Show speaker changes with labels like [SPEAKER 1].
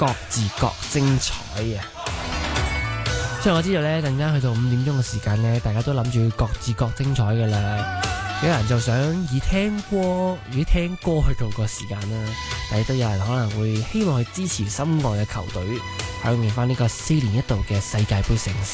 [SPEAKER 1] 各自各精彩嘅。雖然我知道呢，陣間去到5點鐘嘅時間呢，大家都諗住各自各精彩㗎啦。有人就想以聽歌去度過時間啦，但係都有人可能會希望去支持心愛嘅球隊，響應翻呢個4年一度嘅世界盃盛事。